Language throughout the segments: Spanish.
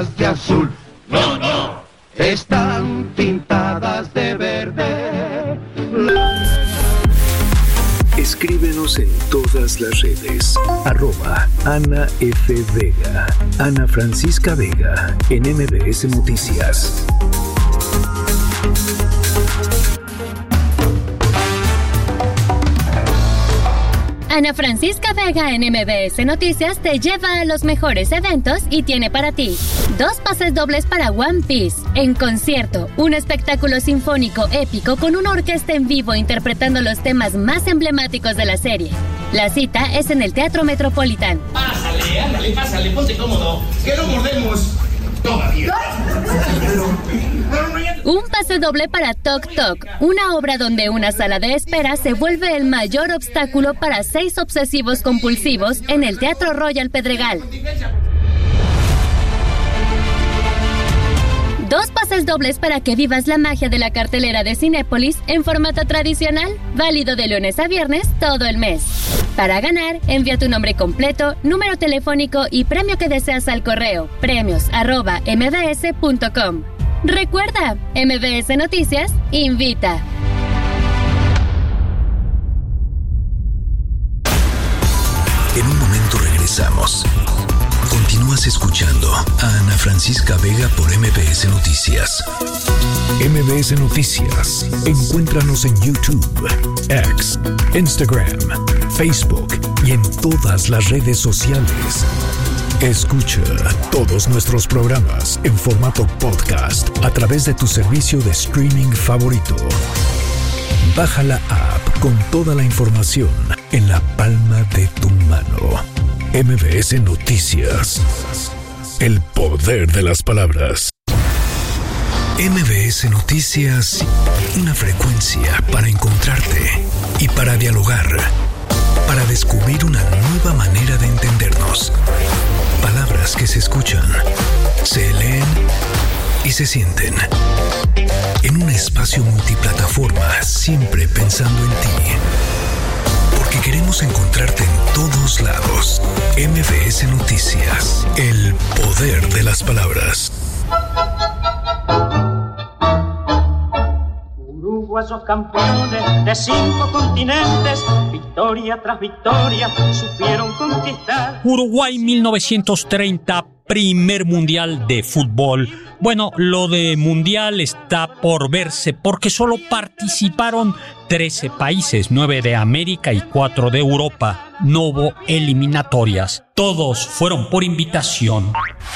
de azul. No, no, están pintadas de verde. Escríbenos en todas las redes. @Ana F. Vega. Ana Francisca Vega en MBS Noticias. Ana Francisca Vega en MBS Noticias te lleva a los mejores eventos y tiene para ti 2 pases dobles para One Piece en concierto, un espectáculo sinfónico épico con una orquesta en vivo interpretando los temas más emblemáticos de la serie. La cita es en el Teatro Metropolitan. Pásale, ándale, pásale, ponte cómodo, que no mordemos todavía. Un pase doble para Tok Tok, una obra donde una sala de espera se vuelve el mayor obstáculo para 6 obsesivos compulsivos en el Teatro Royal Pedregal. 2 pases dobles para que vivas la magia de la cartelera de Cinépolis en formato tradicional, válido de lunes a viernes todo el mes. Para ganar, envía tu nombre completo, número telefónico y premio que deseas al correo premios@mbs.com. Recuerda, MBS Noticias invita. En un momento regresamos. Continúas escuchando a Ana Francisca Vega por MBS Noticias. MBS Noticias. Encuéntranos en YouTube, X, Instagram, Facebook y en todas las redes sociales. Escucha todos nuestros programas en formato podcast a través de tu servicio de streaming favorito. Baja la app con toda la información en la palma de tu mano. MBS Noticias. El poder de las palabras. MBS Noticias. Una frecuencia para encontrarte y para dialogar. Para descubrir una nueva manera de entendernos. Palabras que se escuchan, se leen y se sienten. En un espacio multiplataforma, siempre pensando en ti. Porque queremos encontrarte en todos lados. MBS Noticias. El poder de las palabras. Uruguayos campeones de 5 continentes, victoria tras victoria, supieron conquistar. Uruguay 1930, primer mundial de fútbol. Bueno, lo de mundial está por verse porque solo participaron 13 países, 9 de América y 4 de Europa. No hubo eliminatorias. Todos fueron por invitación.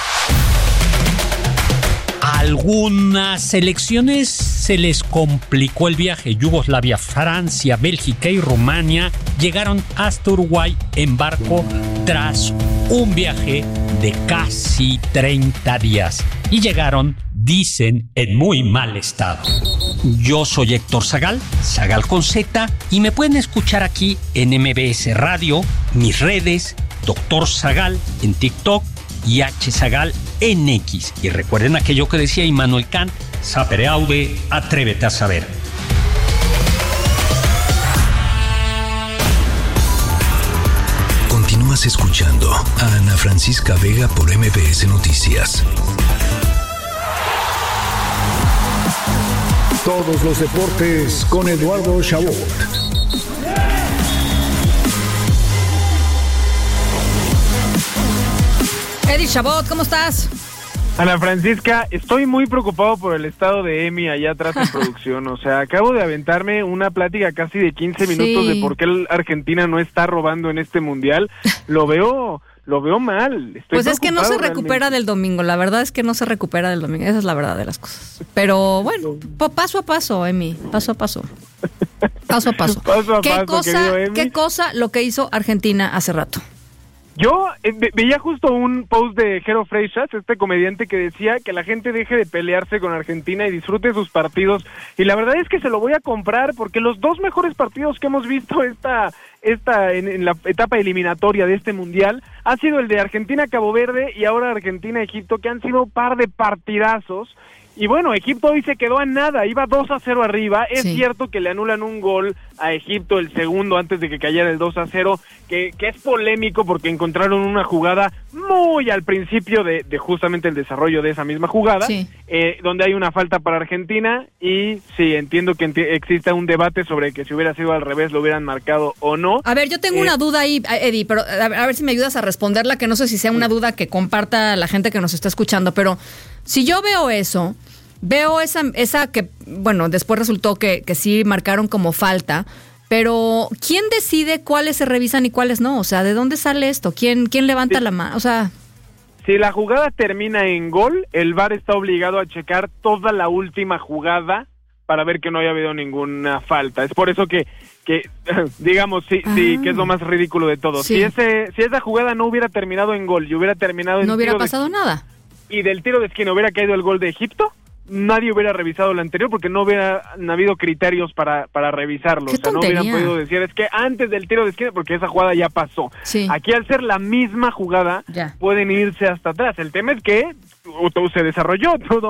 A algunas selecciones se les complicó el viaje. Yugoslavia, Francia, Bélgica y Rumania llegaron hasta Uruguay en barco tras un viaje de casi 30 días. Y llegaron, dicen, en muy mal estado. Yo soy Héctor Zagal, Zagal con Z, y me pueden escuchar aquí en MBS Radio, mis redes, Dr. Zagal en TikTok y H. Zagal en X. Y recuerden aquello que decía Immanuel Kant, sapere aude, atrévete a saber. Continúas escuchando a Ana Francisca Vega por MBS Noticias. Todos los deportes con Eduardo Chabot. Eddie Chabot, ¿cómo estás? Ana Francisca, estoy muy preocupado por el estado de Emi allá atrás en producción. O sea, acabo de aventarme una plática casi de 15 minutos de por qué Argentina no está robando en este mundial. Lo veo mal. Pues es que no se recupera del domingo. La verdad es que no se recupera del domingo. Esa es la verdad de las cosas. Pero bueno, paso a paso, Emi. Paso a paso. Paso a paso. ¿Qué cosa lo que hizo Argentina hace rato? Yo veía justo un post de Jero Freixas, este comediante, que decía que la gente deje de pelearse con Argentina y disfrute sus partidos, y la verdad es que se lo voy a comprar porque los 2 mejores partidos que hemos visto esta en la etapa eliminatoria de este mundial ha sido el de Argentina-Cabo Verde y ahora Argentina-Egipto, que han sido un par de partidazos. Y bueno, Egipto hoy se quedó a nada, iba 2-0 arriba. Es cierto que le anulan un gol a Egipto, el segundo, antes de que cayera el 2-0, que es polémico porque encontraron una jugada muy al principio de justamente el desarrollo de esa misma jugada, donde hay una falta para Argentina, y sí, entiendo que exista un debate sobre que si hubiera sido al revés lo hubieran marcado o no. A ver, yo tengo una duda ahí, Eddie, pero a ver si me ayudas a responderla, que no sé si sea una duda que comparta la gente que nos está escuchando, pero si yo veo eso, veo esa que, bueno, después resultó que sí marcaron como falta, pero ¿quién decide cuáles se revisan y cuáles no? O sea, ¿de dónde sale esto? ¿Quién levanta la mano? O sea, si la jugada termina en gol, el VAR está obligado a checar toda la última jugada para ver que no haya habido ninguna falta. Es por eso que digamos, sí, que es lo más ridículo de todo. Si esa jugada no hubiera terminado en gol y hubiera terminado en no hubiera pasado nada. Y del tiro de esquina hubiera caído el gol de Egipto, nadie hubiera revisado lo anterior porque no hubieran habido criterios para revisarlo. O sea, no hubieran podido decir, es que antes del tiro de esquina, porque esa jugada ya pasó. Aquí, al ser la misma jugada, pueden irse hasta atrás. El tema es que se desarrolló todo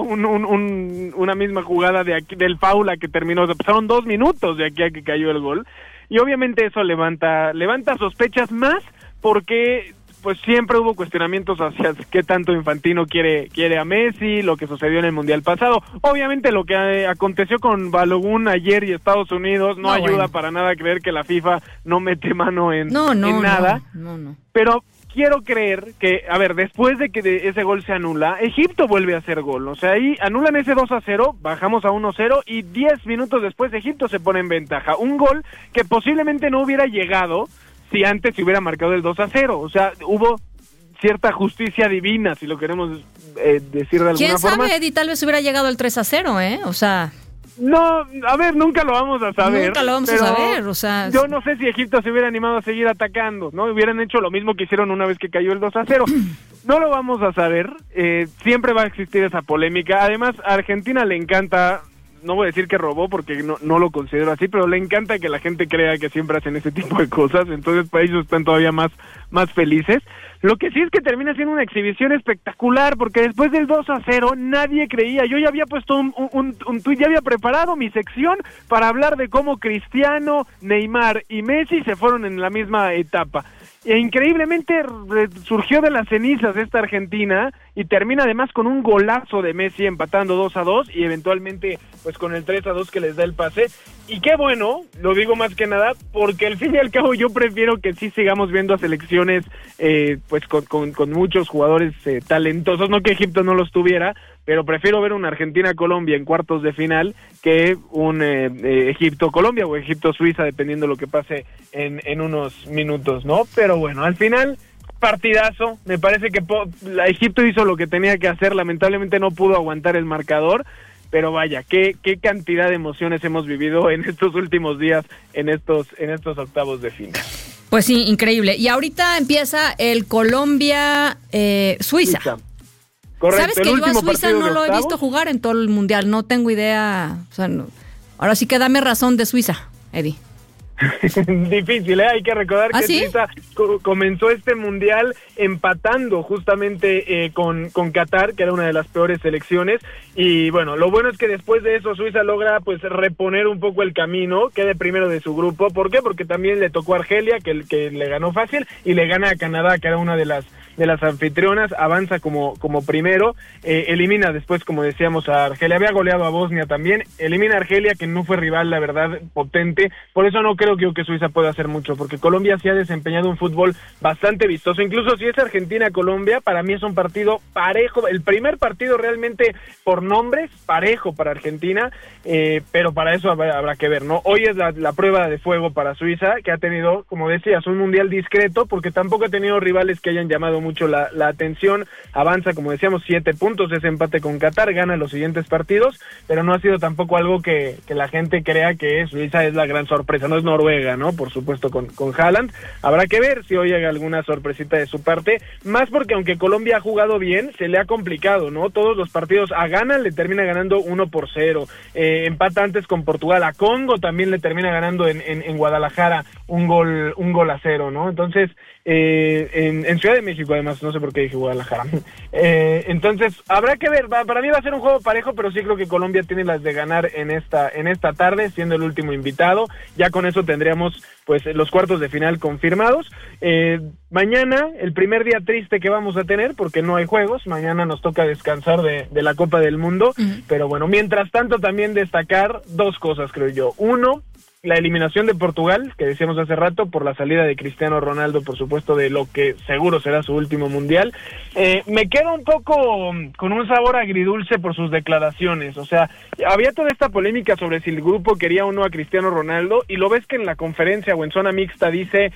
una misma jugada de aquí, del foul a que terminó. O sea, pasaron 2 minutos de aquí a que cayó el gol. Y obviamente eso levanta sospechas más, porque pues siempre hubo cuestionamientos hacia qué tanto Infantino quiere a Messi, lo que sucedió en el Mundial pasado. Obviamente lo que aconteció con Balogun ayer y Estados Unidos no ayuda para nada a creer que la FIFA no mete mano en nada. No. Pero quiero creer que, a ver, después de que ese gol se anula, Egipto vuelve a hacer gol. O sea, ahí anulan ese 2-0, bajamos a 1-0 y 10 minutos después Egipto se pone en ventaja. Un gol que posiblemente no hubiera llegado si antes se hubiera marcado el 2-0, o sea, hubo cierta justicia divina, si lo queremos decir de alguna forma. ¿Quién sabe, Eddie? Tal vez hubiera llegado el 3-0, o sea... No, a ver, nunca lo vamos a saber. Nunca lo vamos a saber, o sea... Yo no sé si Egipto se hubiera animado a seguir atacando, ¿no? Hubieran hecho lo mismo que hicieron una vez que cayó el 2-0. No lo vamos a saber, siempre va a existir esa polémica. Además, a Argentina le encanta... No voy a decir que robó porque no lo considero así, pero le encanta que la gente crea que siempre hacen ese tipo de cosas, entonces para ellos están todavía más felices. Lo que sí es que termina siendo una exhibición espectacular, porque después del 2-0 nadie creía. Yo ya había puesto un tuit, ya había preparado mi sección para hablar de cómo Cristiano, Neymar y Messi se fueron en la misma etapa. E increíblemente surgió de las cenizas esta Argentina y termina además con un golazo de Messi empatando 2-2 y eventualmente pues con el 3-2 que les da el pase. Y qué bueno, lo digo más que nada, porque al fin y al cabo yo prefiero que sí sigamos viendo a selecciones pues con muchos jugadores talentosos, no que Egipto no los tuviera, pero prefiero ver una Argentina-Colombia en cuartos de final que un Egipto-Colombia o Egipto-Suiza, dependiendo de lo que pase en unos minutos, ¿no? Pero bueno, al final, partidazo. Me parece que Egipto hizo lo que tenía que hacer, lamentablemente no pudo aguantar el marcador, pero vaya, qué cantidad de emociones hemos vivido en estos últimos días, en estos octavos de final. Pues sí, increíble. Y ahorita empieza el Colombia-Suiza. Correcto. ¿Sabes que yo a Suiza no lo he visto jugar en todo el mundial? No tengo idea. O sea, no. Ahora sí que dame razón de Suiza, Eddie. Difícil, hay que recordar que ¿sí? Suiza comenzó este mundial empatando justamente con Qatar, que era una de las peores selecciones, y bueno, lo bueno es que después de eso Suiza logra pues reponer un poco el camino, quede primero de su grupo. ¿Por qué? Porque también le tocó a Argelia, que le ganó fácil, y le gana a Canadá, que era una de las anfitrionas, avanza como primero, elimina después, como decíamos, a Argelia, había goleado a Bosnia también, elimina a Argelia, que no fue rival, la verdad, potente. Por eso no creo que Suiza pueda hacer mucho, porque Colombia sí ha desempeñado un fútbol bastante vistoso, incluso si es Argentina-Colombia, para mí es un partido parejo, el primer partido realmente por nombres, parejo para Argentina, pero para eso habrá que ver, ¿no? Hoy es la prueba de fuego para Suiza, que ha tenido, como decías, un mundial discreto, porque tampoco ha tenido rivales que hayan llamado mucho la atención. Avanza, como decíamos, 7 puntos, ese empate con Qatar, gana los siguientes partidos, pero no ha sido tampoco algo que la gente crea que Suiza es la gran sorpresa. No es Noruega, ¿no? Por supuesto, con Haaland. Habrá que ver si hoy hay alguna sorpresita de su parte, más porque aunque Colombia ha jugado bien, se le ha complicado, ¿no? Todos los partidos a Ghana le termina ganando 1-0, empata antes con Portugal, a Congo también le termina ganando en Guadalajara un gol a 0, ¿no? Entonces, en Ciudad de México, además, no sé por qué dije Guadalajara. Entonces, habrá que ver, para mí va a ser un juego parejo, pero sí creo que Colombia tiene las de ganar en esta tarde, siendo el último invitado. Ya con eso tendríamos pues los cuartos de final confirmados. Mañana, el primer día triste que vamos a tener, porque no hay juegos, mañana nos toca descansar de la Copa del Mundo, pero bueno, mientras tanto también destacar 2 cosas, creo yo. Uno, la eliminación de Portugal, que decíamos hace rato, por la salida de Cristiano Ronaldo, por supuesto, de lo que seguro será su último mundial. Me quedo un poco con un sabor agridulce por sus declaraciones. O sea, había toda esta polémica sobre si el grupo quería o no a Cristiano Ronaldo, y lo ves que en la conferencia o en zona mixta dice,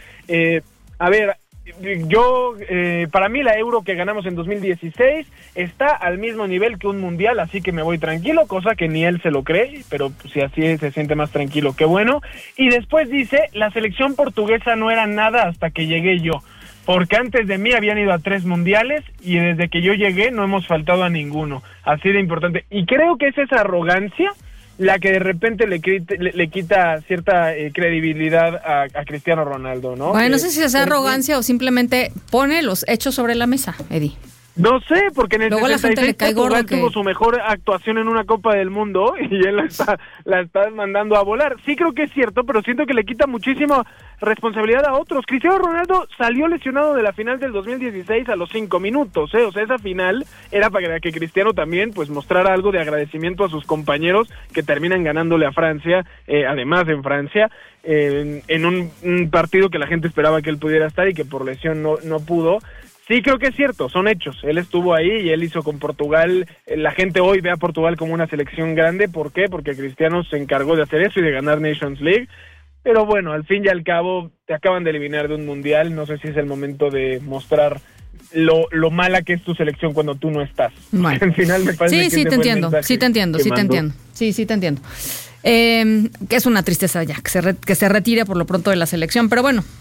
a ver, yo, para mí la Euro que ganamos en 2016 está al mismo nivel que un mundial, así que me voy tranquilo, cosa que ni él se lo cree, pero si así es, se siente más tranquilo, qué bueno. Y después dice, la selección portuguesa no era nada hasta que llegué yo, porque antes de mí habían ido a 3 mundiales y desde que yo llegué no hemos faltado a ninguno, así de importante. Y creo que es esa arrogancia la que de repente le quita cierta credibilidad a Cristiano Ronaldo, ¿no? Bueno, no sé si es arrogancia o simplemente pone los hechos sobre la mesa, Eddie. No sé, porque en el luego 66 Portugal tuvo su mejor actuación en una Copa del Mundo y él la está mandando a volar. Sí creo que es cierto, pero siento que le quita muchísima responsabilidad a otros. Cristiano Ronaldo salió lesionado de la final del 2016 a los 5 minutos, O sea, esa final era para que Cristiano también pues mostrara algo de agradecimiento a sus compañeros que terminan ganándole a Francia, además en Francia, en un partido que la gente esperaba que él pudiera estar y que por lesión no pudo. Sí, creo que es cierto, son hechos. Él estuvo ahí y él hizo con Portugal. La gente hoy ve a Portugal como una selección grande. ¿Por qué? Porque Cristiano se encargó de hacer eso y de ganar Nations League. Pero bueno, al fin y al cabo, te acaban de eliminar de un mundial. No sé si es el momento de mostrar lo mala que es tu selección cuando tú no estás. Bueno. Al final me parece sí te entiendo. Que es una tristeza ya, que se retire por lo pronto de la selección. Pero bueno,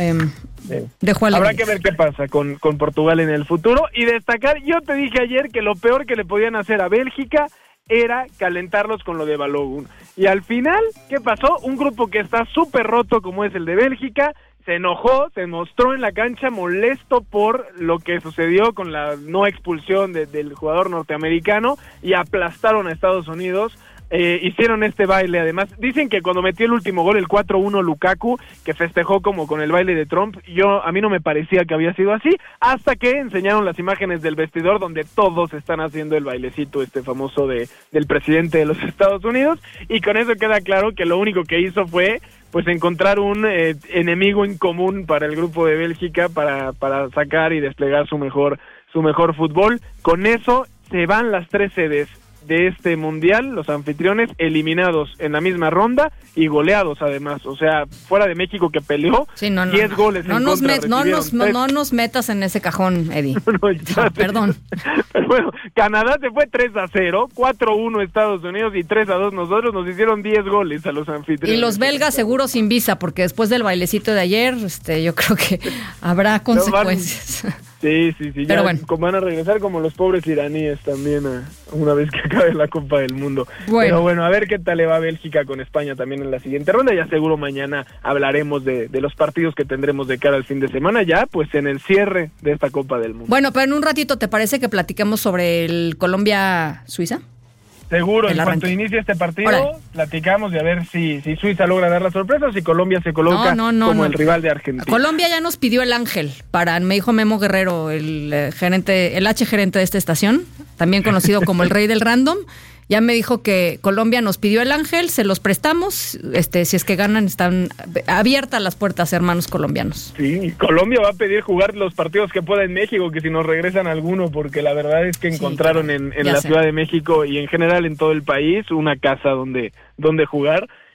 habrá que ver qué pasa con Portugal en el futuro. Y destacar, yo te dije ayer que lo peor que le podían hacer a Bélgica era calentarlos con lo de Balogun. Y al final, ¿qué pasó? Un grupo que está súper roto como es el de Bélgica, se enojó, se mostró en la cancha molesto por lo que sucedió con la no expulsión del jugador norteamericano y aplastaron a Estados Unidos. Hicieron este baile, además dicen que cuando metió el último gol, el 4-1 Lukaku, que festejó como con el baile de Trump, a mí no me parecía que había sido así, hasta que enseñaron las imágenes del vestidor donde todos están haciendo el bailecito famoso del presidente de los Estados Unidos, y con eso queda claro que lo único que hizo fue pues encontrar un enemigo en común para el grupo de Bélgica para sacar y desplegar su mejor fútbol. Con eso se van las 3 sedes de este mundial, los anfitriones eliminados en la misma ronda y goleados además, o sea, fuera de México que peleó, 10 goles en contra. No nos metas en ese cajón, Eddie. Perdón. Pero bueno, Canadá se fue 3-0, 4-1 Estados Unidos y 3-2 nosotros, nos hicieron 10 goles a los anfitriones. Y los belgas seguro sin visa, porque después del bailecito de ayer, yo creo que habrá consecuencias. Sí, pero ya bueno, van a regresar como los pobres iraníes también una vez que acabe la Copa del Mundo. Pero bueno, a ver qué tal le va a Bélgica con España también en la siguiente ronda. Ya seguro mañana hablaremos de los partidos que tendremos de cara al fin de semana, ya pues en el cierre de esta Copa del Mundo. Bueno, pero en un ratito, ¿te parece que platiquemos sobre el Colombia-Suiza? Seguro, en cuanto inicie este partido, platicamos de a ver si Suiza logra dar la sorpresa o si Colombia se coloca como el rival de Argentina. Colombia ya nos pidió el ángel, me dijo Memo Guerrero, el gerente de esta estación, también conocido como el rey del random. Ya me dijo que Colombia nos pidió el ángel, se los prestamos, si es que ganan, están abiertas las puertas, hermanos colombianos. Sí, Colombia va a pedir jugar los partidos que pueda en México, que si nos regresan alguno, porque la verdad es que encontraron en la Ciudad de México y en general en todo el país una casa donde jugar.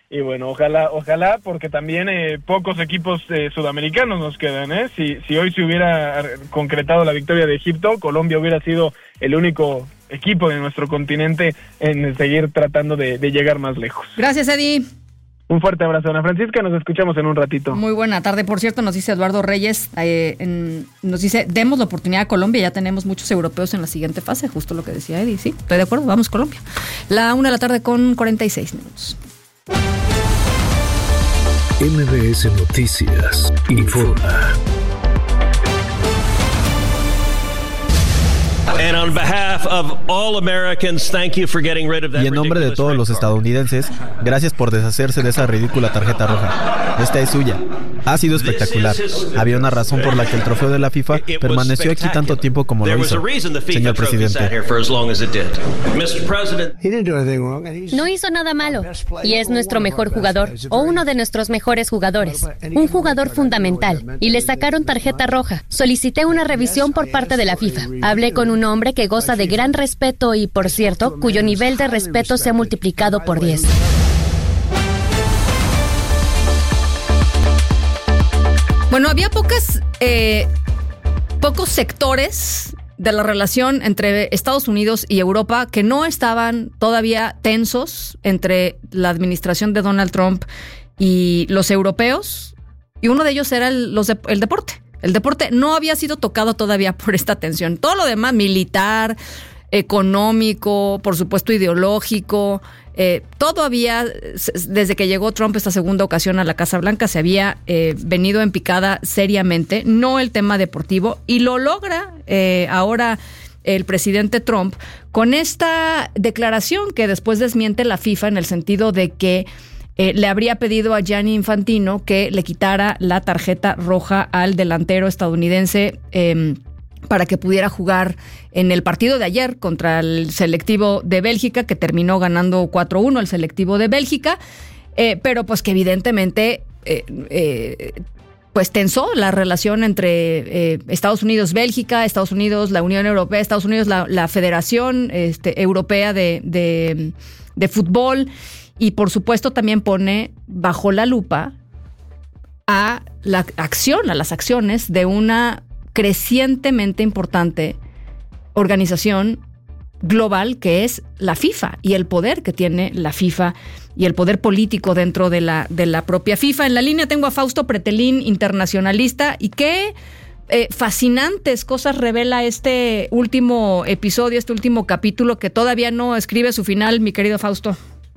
Y bueno, ojalá, porque también pocos equipos sudamericanos nos quedan, ¿eh? Si hoy se hubiera concretado la victoria de Egipto, Colombia hubiera sido el único equipo de nuestro continente en seguir tratando de llegar más lejos. Gracias, Eddie. Un fuerte abrazo, Ana Francisca, nos escuchamos en un ratito. Muy buena tarde. Por cierto, nos dice Eduardo Reyes, nos dice, demos la oportunidad a Colombia, ya tenemos muchos europeos en la siguiente fase, justo lo que decía Eddie, sí, estoy de acuerdo, vamos Colombia. 1:00 con 46 minutos. MBS Noticias informa. Y en nombre de todos los estadounidenses, gracias por deshacerse de esa ridícula tarjeta roja. Esta es suya. Ha sido espectacular. Había una razón por la que el trofeo de la FIFA permaneció aquí tanto tiempo como lo hizo, señor presidente. No hizo nada malo y es nuestro mejor jugador o uno de nuestros mejores jugadores. Un jugador fundamental y le sacaron tarjeta roja. Solicité una revisión por parte de la FIFA. Hablé con un hombre que goza de gran respeto y, por cierto, cuyo nivel de respeto se ha multiplicado por 10. Bueno, había pocos sectores de la relación entre Estados Unidos y Europa que no estaban todavía tensos entre la administración de Donald Trump y los europeos, y uno de ellos era el deporte. El deporte no había sido tocado todavía por esta tensión. Todo lo demás, militar, económico, por supuesto ideológico, todo había, desde que llegó Trump esta segunda ocasión a la Casa Blanca, se había venido en picada seriamente, no el tema deportivo, y lo logra ahora el presidente Trump con esta declaración que después desmiente la FIFA en el sentido de que le habría pedido a Gianni Infantino que le quitara la tarjeta roja al delantero estadounidense para que pudiera jugar en el partido de ayer contra el selectivo de Bélgica, que terminó ganando 4-1 el selectivo de Bélgica, pero pues que evidentemente pues tensó la relación entre Estados Unidos, Bélgica, Estados Unidos, la Unión Europea, Estados Unidos, la Federación Europea de Fútbol. Y por supuesto también pone bajo la lupa a las acciones de una crecientemente importante organización global que es la FIFA, y el poder que tiene la FIFA y el poder político dentro de la propia FIFA. En la línea tengo a Fausto Pretelín, internacionalista, y qué fascinantes cosas revela este último episodio, este último capítulo que todavía no escribe su final, mi querido Fausto.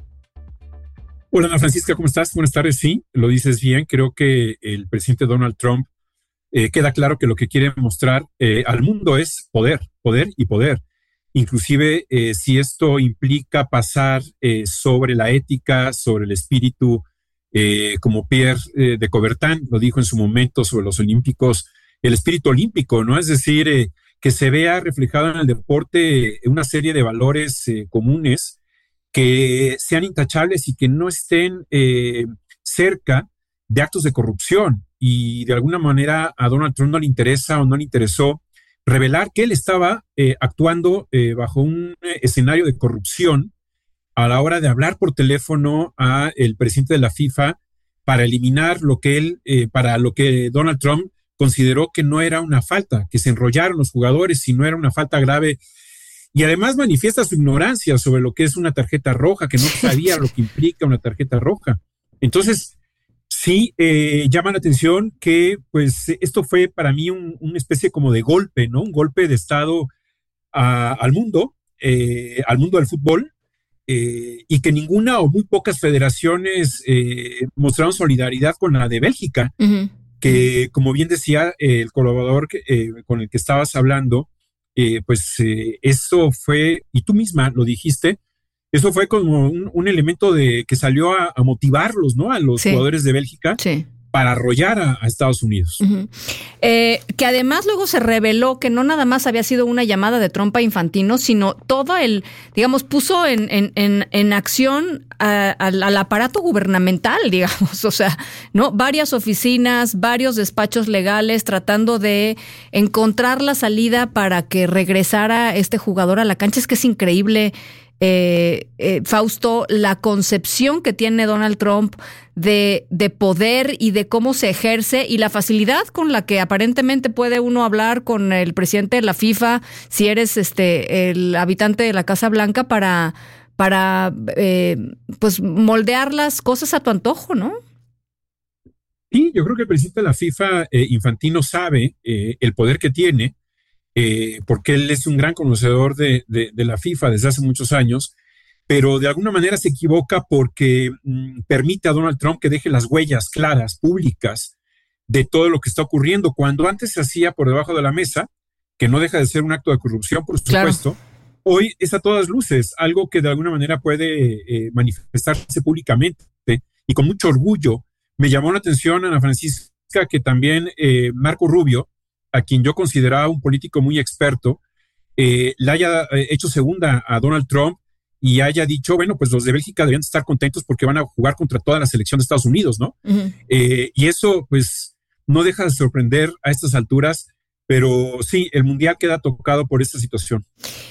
Hola, Ana Francisca, ¿cómo estás? Buenas tardes. Sí, lo dices bien. Creo que el presidente Donald Trump queda claro que lo que quiere mostrar al mundo es poder, poder y poder. Inclusive, si esto implica pasar sobre la ética, sobre el espíritu, como Pierre de Coubertin lo dijo en su momento sobre los olímpicos, el espíritu olímpico, ¿no? Es decir, que se vea reflejado en el deporte una serie de valores comunes que sean intachables y que no estén cerca de actos de corrupción. Y de alguna manera a Donald Trump no le interesa o no le interesó revelar que él estaba actuando bajo un escenario de corrupción a la hora de hablar por teléfono a el presidente de la FIFA para eliminar lo que para lo que Donald Trump consideró que no era una falta, que se enrollaron los jugadores si no era una falta grave. Y además manifiesta su ignorancia sobre lo que es una tarjeta roja, que no sabía lo que implica una tarjeta roja. Entonces, sí, llama la atención que pues esto fue para mí una especie como de golpe, ¿no? Un golpe de estado al mundo del fútbol, y que ninguna o muy pocas federaciones mostraron solidaridad con la de Bélgica, que como bien decía el colaborador con el que estabas hablando, eso fue, y tú misma lo dijiste, eso fue como un elemento que salió a motivarlos, ¿no? A los jugadores de Bélgica para arrollar a Estados Unidos. Que además luego se reveló que no nada más había sido una llamada de Trump a Infantino, sino todo puso en acción al aparato gubernamental, digamos, o sea, ¿no? Varias oficinas, varios despachos legales tratando de encontrar la salida para que regresara este jugador a la cancha. Es que es increíble Fausto, la concepción que tiene Donald Trump de poder y de cómo se ejerce y la facilidad con la que aparentemente puede uno hablar con el presidente de la FIFA si eres el habitante de la Casa Blanca para pues moldear las cosas a tu antojo, ¿no? Sí, yo creo que el presidente de la FIFA, Infantino, sabe el poder que tiene, porque él es un gran conocedor de la FIFA desde hace muchos años, pero de alguna manera se equivoca porque permite a Donald Trump que deje las huellas claras, públicas, de todo lo que está ocurriendo, cuando antes se hacía por debajo de la mesa, que no deja de ser un acto de corrupción, por supuesto. Claro. Hoy es a todas luces, algo que de alguna manera puede manifestarse públicamente y con mucho orgullo. Me llamó la atención, Ana Francisca, que también Marco Rubio, a quien yo consideraba un político muy experto, le haya hecho segunda a Donald Trump y haya dicho, bueno, pues los de Bélgica deberían estar contentos porque van a jugar contra toda la selección de Estados Unidos, ¿no? Uh-huh. Y eso, pues, no deja de sorprender a estas alturas, pero sí, el Mundial queda tocado por esta situación.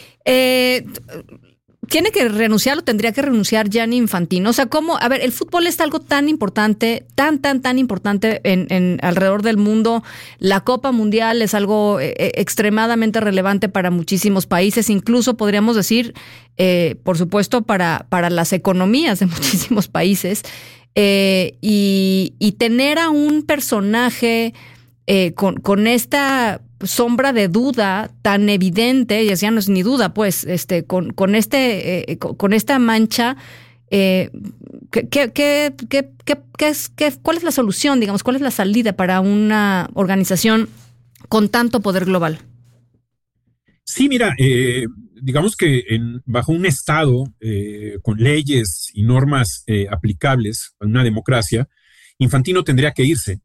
¿Tiene que renunciar o tendría que renunciar Gianni Infantino? O sea, ¿cómo? A ver, el fútbol es algo tan importante, tan importante en alrededor del mundo. La Copa Mundial es algo extremadamente relevante para muchísimos países, incluso podríamos decir, por supuesto, para las economías de muchísimos países. Y tener a un personaje con esta sombra de duda tan evidente, y ya no es ni duda, pues, con esta mancha, ¿cuál es la solución, digamos? ¿Cuál es la salida para una organización con tanto poder global? Sí, mira, digamos que bajo un Estado con leyes y normas aplicables a una democracia, Infantino tendría que irse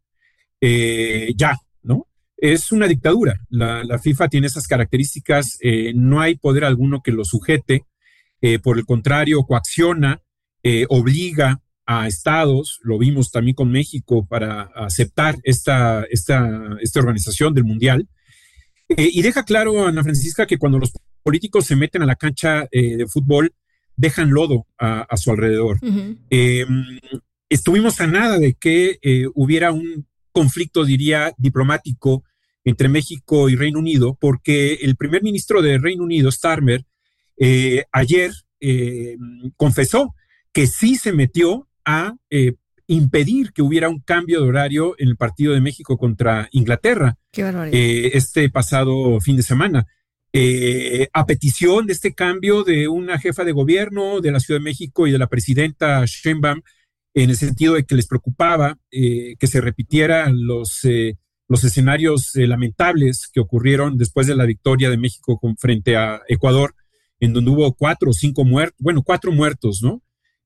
ya, ¿no? Es una dictadura. La FIFA tiene esas características. No hay poder alguno que lo sujete. Por el contrario, coacciona, obliga a estados, lo vimos también con México, para aceptar esta organización del Mundial. Y deja claro, Ana Francisca, que cuando los políticos se meten a la cancha de fútbol, dejan lodo a su alrededor. Uh-huh. Estuvimos a nada de que hubiera un conflicto, diría, diplomático entre México y Reino Unido, porque el primer ministro de Reino Unido, Starmer, ayer confesó que sí se metió a impedir que hubiera un cambio de horario en el partido de México contra Inglaterra. Qué barbaridad. Este pasado fin de semana. A petición de este cambio de una jefa de gobierno de la Ciudad de México y de la presidenta Sheinbaum, en el sentido de que les preocupaba que se repitieran los escenarios lamentables que ocurrieron después de la victoria de México frente a Ecuador, en donde hubo 4 o 5 muertos, 4 muertos, ¿no?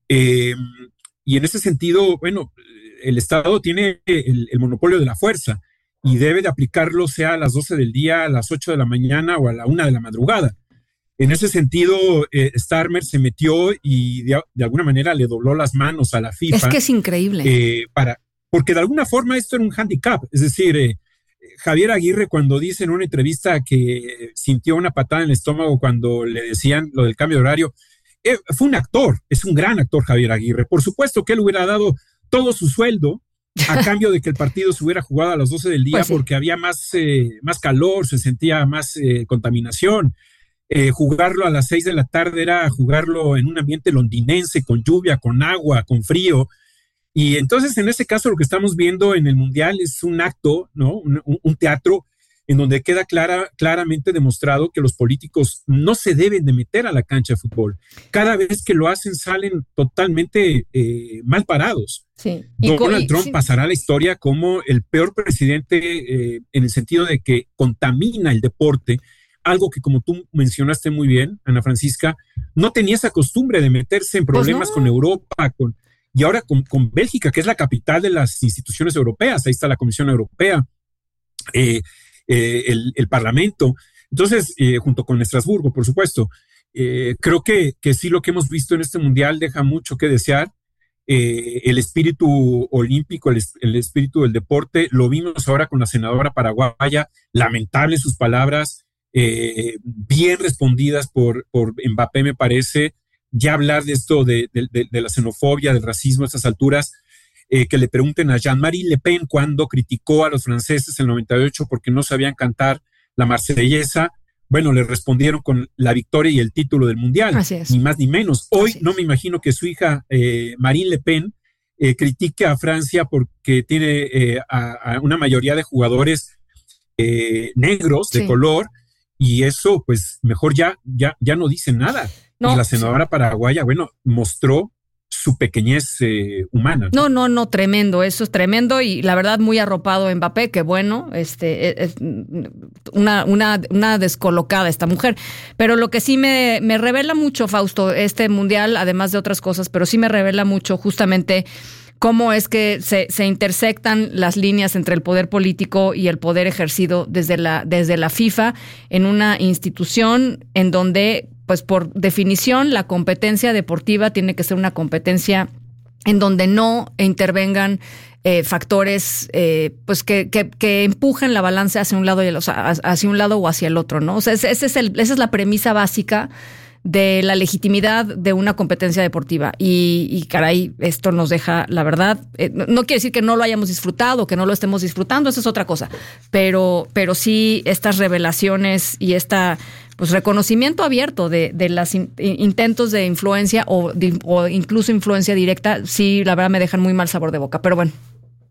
Y en ese sentido, bueno, el Estado tiene el monopolio de la fuerza y debe de aplicarlo sea a las 12 del día, a las 8 de la mañana o a la 1 de la madrugada. En ese sentido, Starmer se metió y de alguna manera le dobló las manos a la FIFA. Es que es increíble. Porque de alguna forma esto era un handicap. Es decir, Javier Aguirre, cuando dice en una entrevista que sintió una patada en el estómago cuando le decían lo del cambio de horario, fue un actor, es un gran actor Javier Aguirre. Por supuesto que él hubiera dado todo su sueldo a cambio de que el partido se hubiera jugado a las 12 del día, pues sí, porque había más calor, se sentía más contaminación. Jugarlo a las 6 de la tarde era jugarlo en un ambiente londinense, con lluvia, con agua, con frío. Y entonces, en ese caso, lo que estamos viendo en el Mundial es un acto, ¿no? Un teatro en donde queda claramente demostrado que los políticos no se deben de meter a la cancha de fútbol. Cada vez que lo hacen, salen totalmente mal parados. Sí. Donald Trump pasará a la historia como el peor presidente en el sentido de que contamina el deporte, algo que, como tú mencionaste muy bien, Ana Francisca, no tenía esa costumbre de meterse en problemas con Europa, y ahora con Bélgica, que es la capital de las instituciones europeas. Ahí está la Comisión Europea, el Parlamento. Entonces, junto con Estrasburgo, por supuesto. Creo que sí, lo que hemos visto en este Mundial deja mucho que desear. El espíritu olímpico, el espíritu del deporte, lo vimos ahora con la senadora paraguaya. Lamentable sus palabras, bien respondidas por Mbappé, me parece. ya hablar de esto de la xenofobia, del racismo a estas alturas, que le pregunten a Jean-Marie Le Pen cuando criticó a los franceses en el 98 porque no sabían cantar la Marsellesa. Bueno, le respondieron con la victoria y el título del Mundial, ni más ni menos. Hoy no me imagino que su hija Marine Le Pen critique a Francia porque tiene a una mayoría de jugadores negros de color, y eso pues mejor ya no dice nada. Y la senadora paraguaya, bueno, mostró su pequeñez humana. No, tremendo, eso es tremendo, y la verdad muy arropado Mbappé, que bueno, es una descolocada esta mujer. Pero lo que sí me revela mucho, Fausto, este mundial, además de otras cosas, pero sí me revela mucho justamente cómo es que se intersectan las líneas entre el poder político y el poder ejercido desde la FIFA en una institución en donde, pues por definición, la competencia deportiva tiene que ser una competencia en donde no intervengan factores pues que empujen la balanza hacia un lado o hacia el otro, ¿no? O sea, esa es la premisa básica de la legitimidad de una competencia deportiva. Y caray, esto nos deja, la verdad, no quiere decir que no lo hayamos disfrutado, que no lo estemos disfrutando, eso es otra cosa, pero sí estas revelaciones y pues reconocimiento abierto de los intentos de influencia o incluso influencia directa, sí, la verdad me dejan muy mal sabor de boca, pero bueno,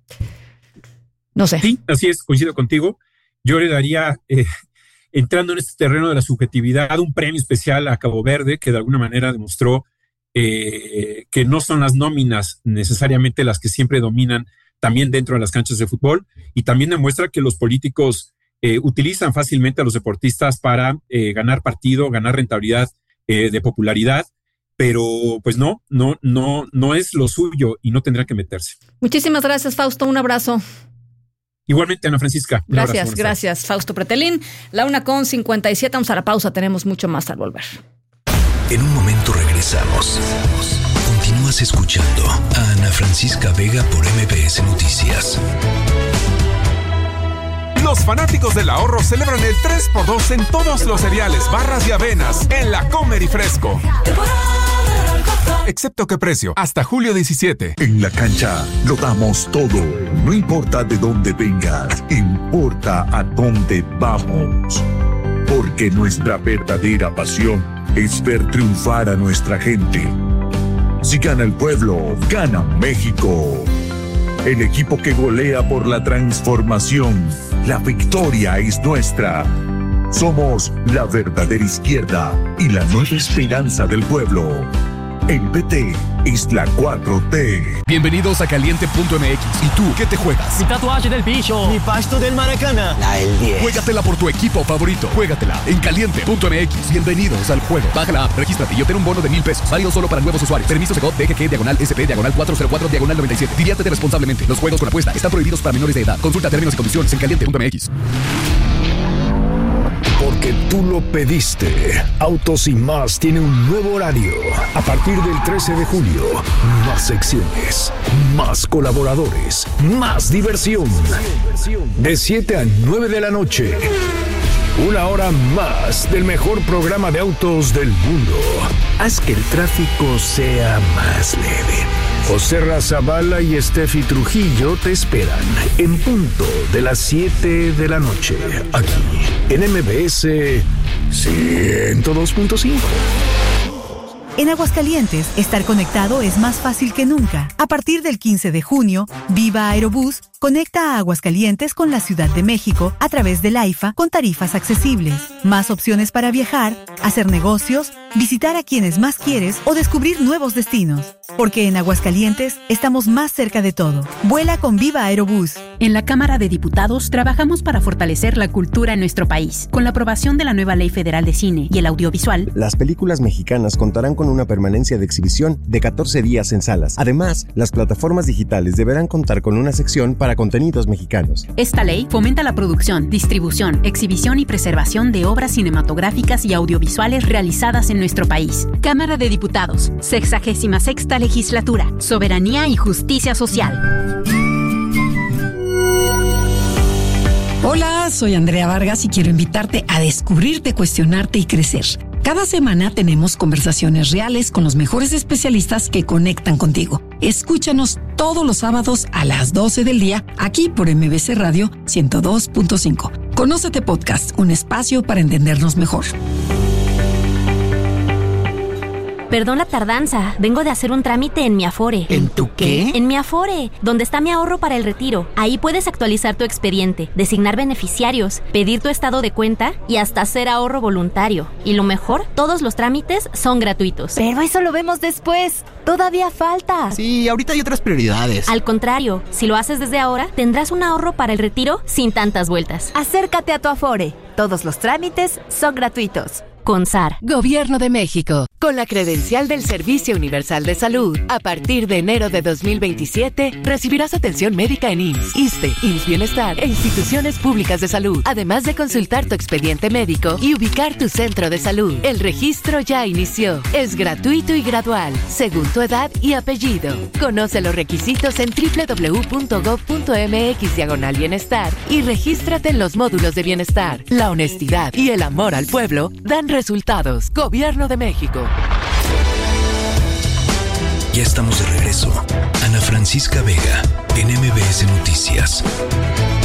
no sé. Sí, así es, coincido contigo. Yo le daría, entrando en este terreno de la subjetividad, un premio especial a Cabo Verde, que de alguna manera demostró que no son las nóminas necesariamente las que siempre dominan también dentro de las canchas de fútbol, y también demuestra que los políticos utilizan fácilmente a los deportistas para ganar partido, ganar rentabilidad de popularidad, pero pues no es lo suyo y no tendrá que meterse. Muchísimas gracias, Fausto, un abrazo. Igualmente, Ana Francisca. Gracias, Fausto Pretelín. 1:57, vamos a la pausa, tenemos mucho más al volver. En un momento regresamos. Continúas escuchando a Ana Francisca Vega por MBS Noticias. Los fanáticos del ahorro celebran el 3x2 en todos los cereales, barras y avenas en la Comer y Fresco. Excepto qué precio, hasta julio 17. En la cancha lo damos todo. No importa de dónde vengas, importa a dónde vamos. Porque nuestra verdadera pasión es ver triunfar a nuestra gente. Si gana el pueblo, gana México. El equipo que golea por la transformación. La victoria es nuestra. Somos la verdadera izquierda y la nueva esperanza del pueblo. El PT es la 4T. Bienvenidos a Caliente.mx. ¿Y tú qué te juegas? Mi tatuaje del bicho. Mi pasto del Maracaná. La del 10. Juégatela por tu equipo favorito. Juégatela en Caliente.mx. Bienvenidos al juego. Baja la app, regístrate y obtén un bono de $1,000. Válido solo para nuevos usuarios. Permiso Segov DGG/SP/404/97. Diviértete responsablemente. Los juegos con apuesta están prohibidos para menores de edad. Consulta términos y condiciones en Caliente.mx. Porque tú lo pediste. Autos y Más tiene un nuevo horario. A partir del 13 de julio, más secciones, más colaboradores, más diversión. De 7 a 9 de la noche. Una hora más del mejor programa de autos del mundo. Haz que el tráfico sea más leve. José Razabala y Steffi Trujillo te esperan en punto de las 7 de la noche, aquí en MBS 102.5. En Aguascalientes, estar conectado es más fácil que nunca. A partir del 15 de junio, Viva Aerobús conecta a Aguascalientes con la Ciudad de México a través del AIFA con tarifas accesibles. Más opciones para viajar, hacer negocios, visitar a quienes más quieres o descubrir nuevos destinos. Porque en Aguascalientes estamos más cerca de todo. Vuela con Viva Aerobús. En la Cámara de Diputados trabajamos para fortalecer la cultura en nuestro país. Con la aprobación de la nueva Ley Federal de Cine y el Audiovisual, las películas mexicanas contarán con una permanencia de exhibición de 14 días en salas. Además, las plataformas digitales deberán contar con una sección para contenidos mexicanos. Esta ley fomenta la producción, distribución, exhibición y preservación de obras cinematográficas y audiovisuales realizadas en nuestro país. Cámara de Diputados, 66ª Legislatura, Soberanía y Justicia Social. Hola, soy Andrea Vargas y quiero invitarte a descubrirte, cuestionarte y crecer. Cada semana tenemos conversaciones reales con los mejores especialistas que conectan contigo. Escúchanos todos los sábados a las 12 del día, aquí por MBC Radio 102.5. Conócete Podcast, un espacio para entendernos mejor. Perdón la tardanza, vengo de hacer un trámite en mi Afore. ¿En tu qué? En mi Afore, donde está mi ahorro para el retiro. Ahí puedes actualizar tu expediente, designar beneficiarios, pedir tu estado de cuenta y hasta hacer ahorro voluntario. Y lo mejor, todos los trámites son gratuitos. Pero eso lo vemos después. Todavía falta. Sí, ahorita hay otras prioridades. Al contrario, si lo haces desde ahora, tendrás un ahorro para el retiro sin tantas vueltas. Acércate a tu Afore. Todos los trámites son gratuitos. CONSAR. Gobierno de México. Con la credencial del Servicio Universal de Salud, a partir de enero de 2027, recibirás atención médica en IMSS, ISSSTE, IMSS Bienestar e instituciones públicas de salud, además de consultar tu expediente médico y ubicar tu centro de salud. El registro ya inició. Es gratuito y gradual, según tu edad y apellido. Conoce los requisitos en www.gov.mx/bienestar y regístrate en los módulos de bienestar. La honestidad y el amor al pueblo dan resultados. Gobierno de México. Ya estamos de regreso. Ana Francisca Vega, en MBS Noticias.